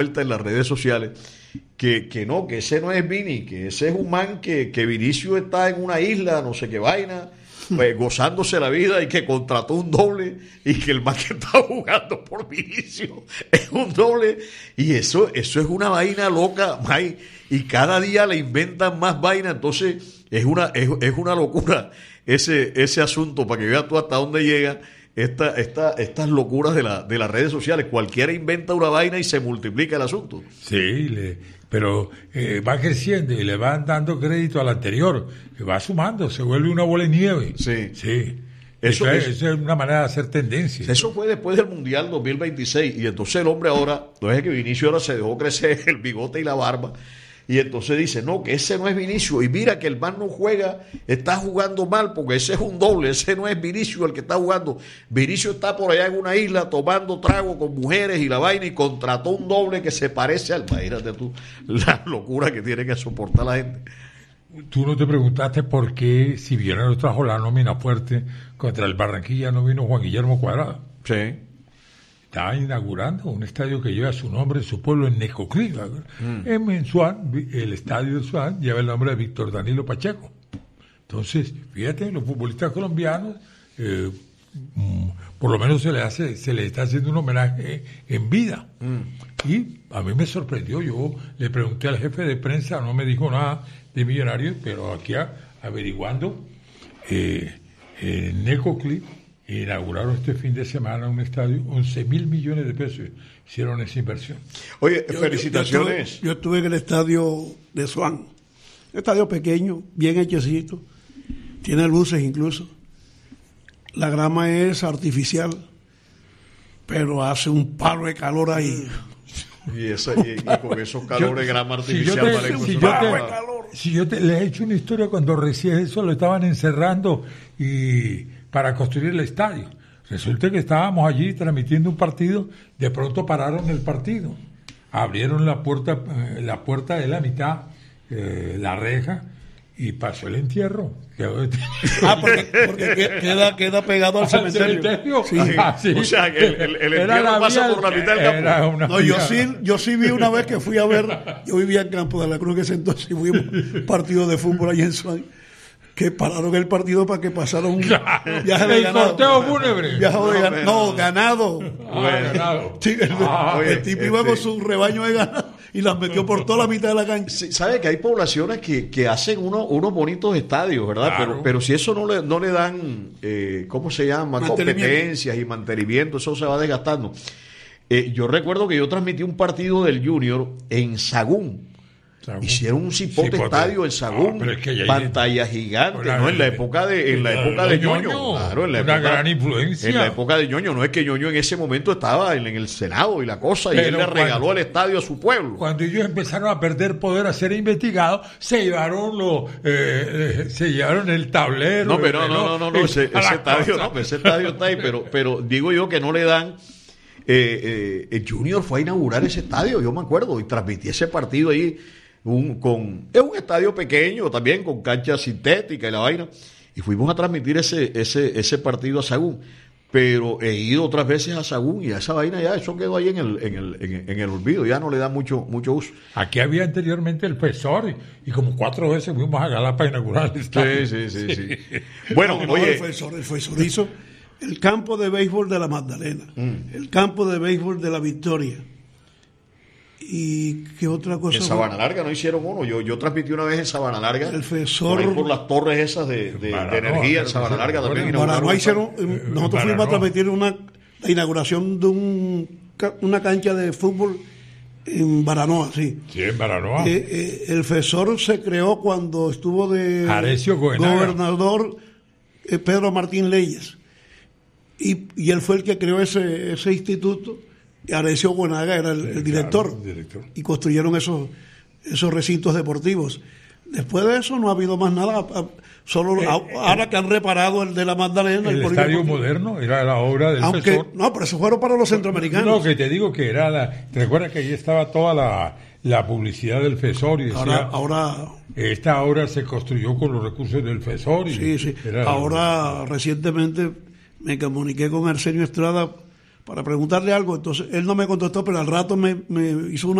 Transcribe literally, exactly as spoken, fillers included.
en las redes sociales que, que no, que ese no es Vini, que ese es un man que, que Vinicio está en una isla, no sé qué vaina, pues, gozándose la vida y que contrató un doble y que el man que está jugando por Vinicio es un doble y eso, eso es una vaina loca, May, y cada día le inventan más vaina, entonces es una, es, es una locura ese, ese asunto para que veas tú hasta dónde llega. Esta, esta, estas locuras de, la, de las redes sociales, cualquiera inventa una vaina y se multiplica el asunto. Sí, le, pero eh, va creciendo y le van dando crédito al anterior, que va sumando, se vuelve una bola de nieve. Sí. Sí. Eso, Eso es, eso, eso es una manera de hacer tendencia. Eso fue después del Mundial dos mil veintiséis y entonces el hombre ahora, no es que Vinicio ahora se dejó crecer el bigote y la barba. Y entonces dice, no, que ese no es Vinicio. Y mira que el man no juega, está jugando mal, porque ese es un doble, ese no es Vinicio el que está jugando. Vinicio está por allá en una isla tomando trago con mujeres y la vaina y contrató un doble que se parece al... Imagínate tú, la locura que tiene que soportar la gente. Tú no te preguntaste por qué, si bien nos trajo la nómina fuerte contra el Barranquilla, no vino Juan Guillermo Cuadrado. Sí. Está inaugurando un estadio que lleva su nombre en su pueblo, en Necoclí. Mm. En, en Suán, el estadio de Suán lleva el nombre de Víctor Danilo Pacheco. Entonces, fíjate, los futbolistas colombianos, eh, por lo menos se le hace, se le está haciendo un homenaje en vida. Mm. Y a mí me sorprendió. Yo le pregunté al jefe de prensa, no me dijo nada de Millonarios, pero aquí a, averiguando, eh, en Necoclí inauguraron este fin de semana un estadio, once mil millones de pesos hicieron esa inversión. Oye, yo, felicitaciones. Yo, yo, estuve, yo estuve en el estadio de Suán, un estadio pequeño, bien hechecito, tiene luces incluso. La grama es artificial, pero hace un palo de calor ahí. Y, esa, y, y con esos calores, yo, grama artificial, si yo te, vale, si yo te, si yo te, les he hecho una historia cuando recién eso lo estaban encerrando y para construir el estadio. Resulta que estábamos allí transmitiendo un partido, de pronto pararon el partido, abrieron la puerta, eh, la puerta de la mitad, eh, la reja, y pasó el entierro. Ah, porque, porque queda, queda pegado al cementerio. cementerio? Sí. Ah, sí. O sea, que el, el, el entierro pasa por la mitad del campo. No, yo sí, yo sí vi una vez que fui a ver, yo vivía en Campo de la Cruz, que ese entonces fuimos partido de fútbol allá en Suán, que pararon el partido para que pasara un viaje de el ganado. sorteo fúnebre. Viaje de ganado. No, ganado. Ah, ganado. Sí, el, ah, el oye, tipo iba este... con su rebaño de ganado y las metió por toda la mitad de la cancha. Sí, sabe que hay poblaciones que, que hacen uno, unos bonitos estadios, ¿verdad? Claro. Pero, pero si eso no le, no le dan, eh, ¿cómo se llama? Competencias y mantenimiento, eso se va desgastando. Eh, yo recuerdo que yo transmití un partido del Junior en Sagún. Sagún. Hicieron un cipote, cipote estadio en Sagún, no, es que pantalla gigante, ¿no? En la época de, en la época de Ñoño, Ñoño. Claro, en la una época, gran influencia. En la época de Ñoño, no es que Ñoño en ese momento estaba en, en el Senado y la cosa, pero y él le regaló cuando, el estadio a su pueblo. Cuando ellos empezaron a perder poder, a ser investigados, se llevaron lo, eh, eh, se llevaron el tablero. No, pero no, no, no, no, ese, ese estadio, no, ese estadio está ahí, pero, pero digo yo que no le dan. Eh, eh, el Junior fue a inaugurar ese estadio, yo me acuerdo, y transmití ese partido ahí. Un, con, es un estadio pequeño también con cancha sintética y la vaina y fuimos a transmitir ese ese ese partido a Sagún, pero he ido otras veces a Sagún y a esa vaina ya eso quedó ahí en el en el en, en el olvido, ya no le da mucho mucho uso. Aquí había anteriormente el Fesor y, y como cuatro veces fuimos a Galapa a inaugurar el estadio. Sí, sí, sí, sí. Bueno, no, oye, el Fesor, el Fesor hizo el campo de béisbol de la Magdalena, mm. el campo de béisbol de la Victoria. ¿Y qué otra cosa? En Sabana Larga no hicieron uno. Yo yo transmití una vez en Sabana Larga. El Fesor. Por, ahí por las torres esas de, de, de energía en Sabana Larga también. En Baranoa hicieron. Nosotros fuimos a transmitir una, la inauguración de un, una cancha de fútbol en Baranoa, sí. Sí, en Baranoa. Eh, eh, el Fesor se creó cuando estuvo de Arecio gobernador eh, Pedro Martín Leyes. Y, y él fue el que creó ese, ese instituto. Y Arecio Buenaga era el, el, director, claro, el director y construyeron esos esos recintos deportivos. Después de eso no ha habido más nada, solo eh, ahora eh, que han reparado el de la Magdalena. El, el estadio moderno era la obra del Aunque, Fesor. No, pero eso fueron para los centroamericanos. No, que te digo que era la... ¿Te recuerdas que ahí estaba toda la, la publicidad del Fesor? Y decía, ahora, ahora... Esta obra se construyó con los recursos del Fesor. Y sí, sí. Ahora, la... recientemente, me comuniqué con Arsenio Estrada para preguntarle algo. Entonces él no me contestó, pero al rato me, me hizo una